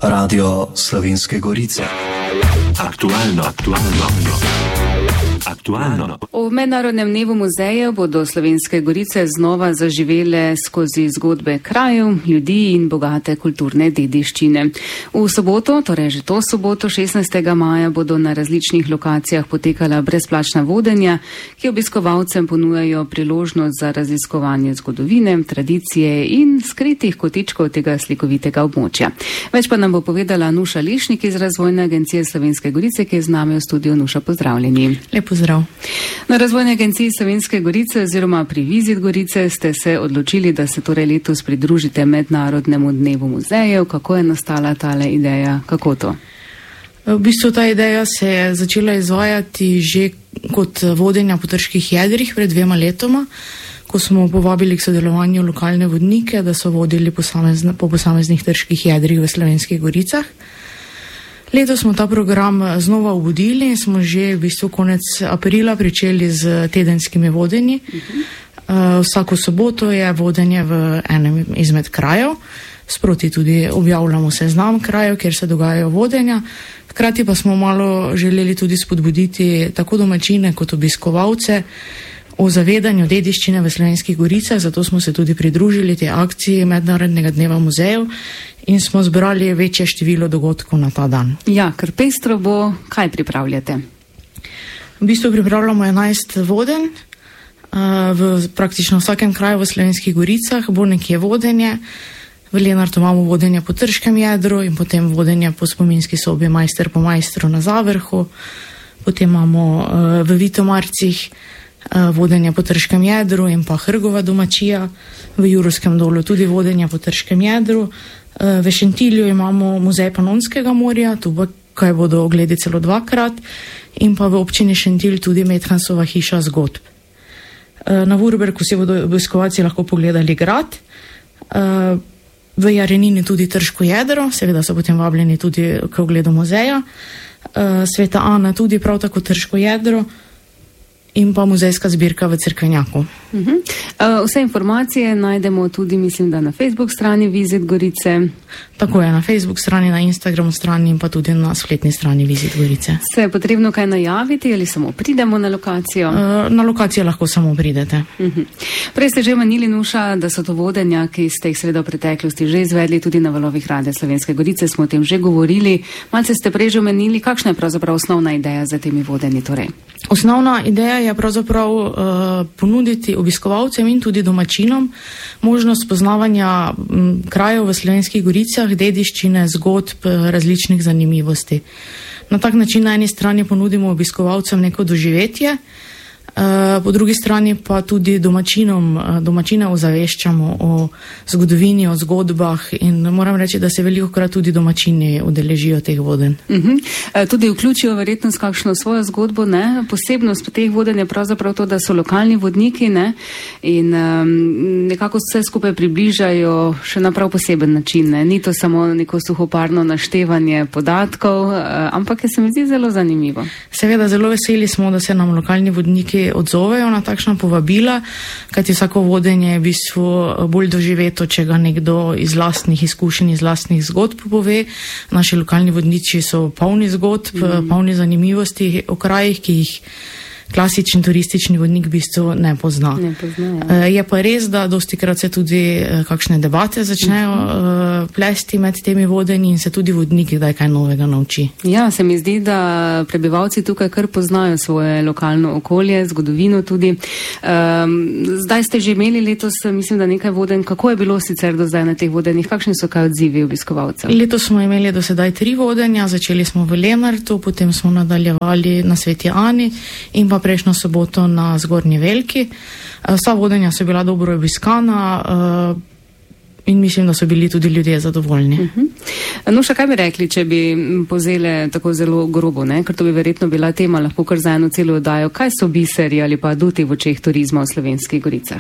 Radio Slovenske Gorice. Aktualno. V Mednarodnem dnevu muzejev bodo Slovenske Gorice znova zaživele skozi zgodbe krajev, ljudi in bogate kulturne dediščine. V soboto, torej že to soboto, 16. maja, bodo na različnih lokacijah potekala brezplačna vodenja, ki obiskovalcem ponujajo priložnost za raziskovanje zgodovine, tradicije in skritih kotičkov tega slikovitega območja. Več pa nam bo povedala Nuša Lešnik iz Razvojne agencije Slovenske Gorice, ki je z nami v studiu. Nuša, pozdravljeni. Lep pozdrav. Na Razvojni agenciji Slovenske Gorice oziroma pri Visit Gorice ste se odločili, da se torej letos pridružite Mednarodnemu dnevu muzejev. Kako je nastala tale ideja? Kako to? V bistvu ta ideja se je začela izvajati že kot vodenja po trških jedrih pred 2 letoma, ko smo povabili k sodelovanju lokalne vodnike, da so vodili po posameznih trških jedrih v Slovenskih Goricah. Letos smo ta program znova obudili in smo že v bistvu konec aprila pričeli z tedenskimi vodenji. Vsako soboto je vodenje v enem izmed krajev. Sproti tudi objavljamo seznam krajev, kjer se dogajajo vodenja. Hkrati pa smo malo želeli tudi spodbuditi tako domačine kot obiskovalce o zavedanju dediščine v Slovenskih Goricah, zato smo se tudi pridružili tej akciji Mednarodnega dneva muzejev in smo zbrali večje število dogodkov na ta dan. Ja, ker pestro bo. Kaj pripravljate? V bistvu pripravljamo 11 vodenj. V praktično vsakem kraju v Slovenskih Goricah bo nekje vodenje. V Lenartu imamo vodenje po trškem jedru in potem vodenje po spominski sobi Majster po majstru na Zavrhu. Potem imamo v Vitomarcih vodenje po trškem jedru in pa Hrgova domačija, v Jurovskem dolu tudi vodenje po trškem jedru. V Šentilju imamo muzej Panonskega morja, tu kaj bodo ogledi celo 2-krat, in pa v občini Šentilj tudi Methansova hiša zgodb. Na Vurberku si bodo obiskovalci lahko pogledali grad, v Jarenini tudi trško jedro, seveda so potem vabljeni tudi k ogledu muzeja, Sveta Ana tudi prav tako trško jedro, in pa muzejska zbirka v Cerkvenjaku. Vse informacije najdemo tudi, mislim, da na Facebook strani Visit Gorice. Tako je, na Facebook strani, na Instagram strani in pa tudi na spletni strani Visit Gorice. Se je potrebno kaj najaviti ali samo pridemo na lokacijo? Na lokacijo lahko samo pridete. Prej ste že omenili, Nuša, da so to vodenja, ki ste jih seveda v preteklosti že izvedli tudi na valovih Radia Slovenske Gorice, smo o tem že govorili. Malce ste prej že omenili, kakšna je pravzaprav osnovna ideja za temi vodenji torej? Osnovna ideja je pravzaprav ponuditi obiskovalcem in tudi domačinom možnost poznavanja krajev v Slovenskih Goricah, dediščine, zgodb, različnih zanimivosti. Na tak način na eni strani ponudimo obiskovalcem neko doživetje, po drugi strani pa tudi domačine ozaveščamo o zgodovini, o zgodbah in moram reči, da se velikokrat tudi domačini udeležijo teh vodenj. Tudi vključijo verjetno s kakšno svojo zgodbo, ne? Posebnost teh vodenj je pravzaprav to, da so lokalni vodniki, ne? In nekako vse skupaj približajo še na prav poseben način, ne? Ni to samo neko suhoparno naštevanje podatkov, ampak je, se mi zdi, zelo zanimivo. Seveda, zelo veseli smo, da se nam lokalni vodniki odzovejo na takšna povabila, kajti vsako vodenje je v bistvu bolj doživeto, če ga nekdo iz lastnih izkušenj, iz lastnih zgodb pove. Naši lokalni vodniči so polni zgodb, polni zanimivosti o krajih, ki jih klasični turistični vodnik v bistvu ne pozna. Je pa res, da dostikrat se tudi kakšne debate začnejo plesti med temi vodenji in se tudi vodnik kdaj kaj novega nauči. Ja, se mi zdi, da prebivalci tukaj kar poznajo svoje lokalno okolje, zgodovino tudi. Zdaj ste že imeli letos, mislim, da nekaj vodenj. Kako je bilo sicer do zdaj na teh vodenjih? Kakšni so kaj odzivi obiskovalcev? Letos smo imeli do sedaj 3 vodenja, začeli smo v Lenartu, potem smo nadaljevali na Sveti Ani in pa prejšnjo soboto na Zgornji Velki. Vsa vodenja so bila dobro obiskana in mislim, da so bili tudi ljudje zadovoljni. Nuša, kaj bi rekli, če bi povzele tako zelo grobo, ne? Ker to bi verjetno bila tema lahko kar za eno celo oddajo. Kaj so biseri ali pa aduti v očeh turizma v Slovenskih Goricah?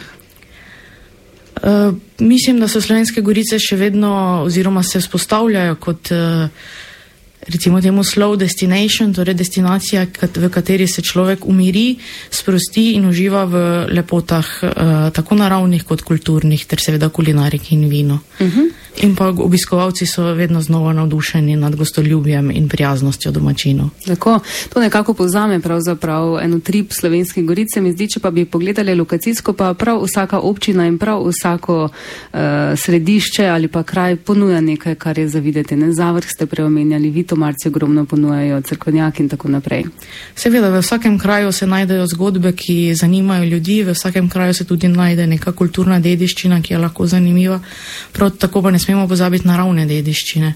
Mislim, da so Slovenske Gorice še vedno oziroma se vzpostavljajo kot recimo temu slow destination, torej destinacija, v kateri se človek umiri, sprosti in uživa v lepotah tako naravnih kot kulturnih, ter seveda kulinariki in vino. In pa obiskovalci so vedno znova navdušeni nad gostoljubjem in prijaznostjo domačinov. Tako, to nekako povzame pravzaprav en utrip Slovenske Gorice. Mi zdi, če pa bi pogledali lokacijsko, pa prav vsaka občina in prav vsako središče ali pa kraj ponuja nekaj, kar je za videti. Zavrh ste preomenjali, Vitomarci ogromno ponujajo, Cerkvenjak in tako naprej. Seveda, v vsakem kraju se najdejo zgodbe, ki zanimajo ljudi, v vsakem kraju se tudi najde neka kulturna dediščina, ki je lahko zanimiva. Prav tako pa ne smemo pozabiti naravne dediščine.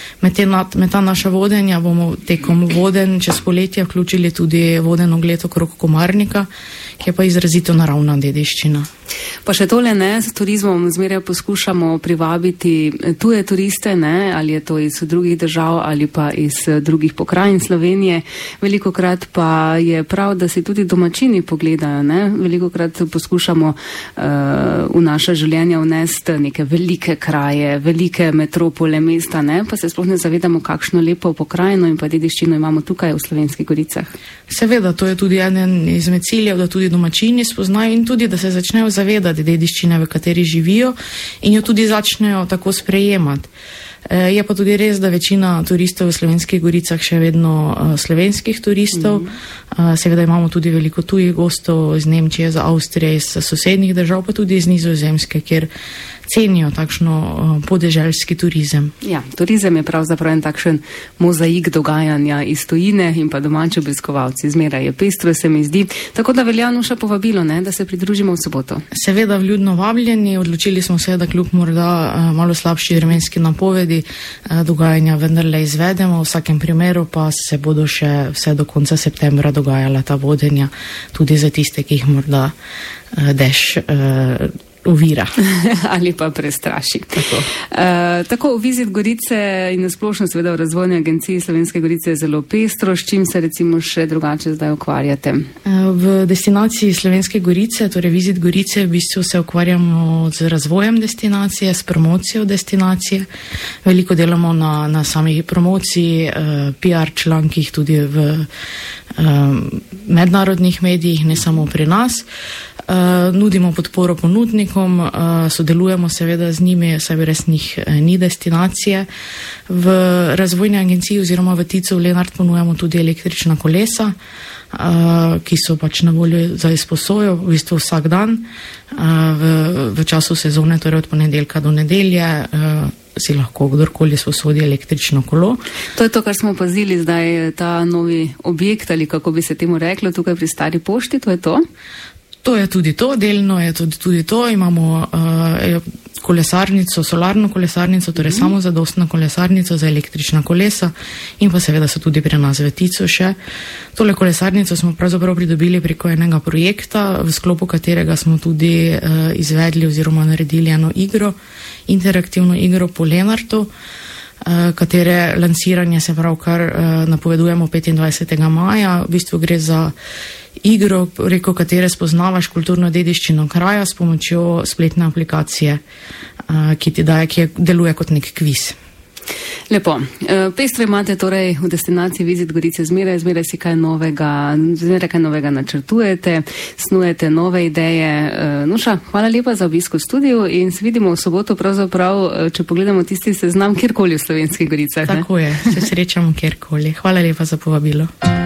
Med ta naša vodenja bomo tekom vodenj čez poletje vključili tudi voden ogled okrog Komarnika, ki je pa izrazito naravna dediščina. Pa še tole, s turizmom zmeraj poskušamo privabiti tuje turiste, ali je to iz drugih držav ali pa iz drugih pokrajin Slovenije. Velikokrat pa je prav, da si tudi domačini pogledajo, Velikokrat poskušamo v naša življenja vnesti neke velike kraje, velike metropole, mesta, pa se sploh ne zavedamo, kakšno lepo pokrajino in pa dediščino imamo tukaj v Slovenskih Goricah. Seveda, to je tudi eden izmed ciljev, da tudi domačini spoznajo in tudi, da se začnejo zavedati dediščine, v kateri živijo in jo tudi začnejo tako sprejemati. Je pa tudi res, da večina turistov v Slovenskih Goricah še vedno slovenskih turistov. Seveda imamo tudi veliko tujih gostov iz Nemčije, iz Avstrije, iz sosednjih držav, pa tudi iz Nizozemske, kjer cenijo takšno podeželski turizem. Ja, turizem je pravzaprav en takšen mozaik dogajanja iz tujine in pa domači obiskovalci. Zmeraj je pestro, se mi zdi. Tako da velja Nuša povabilo, da se pridružimo v soboto. Seveda vljudno vabljeni, odločili smo se, da kljub morda malo slabši vremenski napovedi dogajanja vendarle izvedemo. V vsakem primeru pa se bodo še vse do konca septembra dogajala ta vodenja, tudi za tiste, ki jih morda dež ovira. Ali pa prestraši. Tako Vizit Gorice in nasplošno seveda v Razvojni agenciji Slovenske Gorice je zelo pestro. S čim se recimo še drugače zdaj ukvarjate? V destinaciji Slovenske Gorice, torej Vizit Gorice, v bistvu se ukvarjamo z razvojem destinacije, s promocijo destinacije. Veliko delamo na samih promociji, PR člankih, tudi v mednarodnih medijih, ne samo pri nas. Nudimo podporo ponudnikom, sodelujemo seveda z njimi, saj brez njih ni destinacije. V Razvojni agenciji oziroma v Ticu v Lenart ponujamo tudi električna kolesa, ki so pač na voljo za izposojo v bistvu vsak dan. V času sezone, torej od ponedeljka do nedelje, si lahko kdorkoli sposodi električno kolo. To je to, kar smo opazili zdaj, ta novi objekt ali kako bi se temu reklo, tukaj pri Stari pošti, to je to? To je tudi to, delno je tudi to. Imamo kolesarnico, solarno kolesarnico, torej samozadostno kolesarnico za električna kolesa in pa seveda so tudi pri nas v Ticu še. Tole kolesarnico smo pravzaprav pridobili preko enega projekta, v sklopu katerega smo tudi izvedli oziroma naredili eno igro, interaktivno igro po Lenartu, katere lansiranje se pravkar napovedujemo 25. maja. V bistvu gre za igro, preko katere spoznavaš kulturno dediščino kraja s pomočjo spletne aplikacije, ki deluje kot nek kviz. Lepo. Pestro imate torej v destinaciji Vizit Gorice zmeraj si kaj novega načrtujete, snujete nove ideje. Nuša, hvala lepa za obisk v studiu in se vidimo v soboto, pravzaprav, če pogledamo tisti seznam, kjerkoli v Slovenskih Goricah. Tako je, se srečamo kjerkoli. Hvala lepa za povabilo.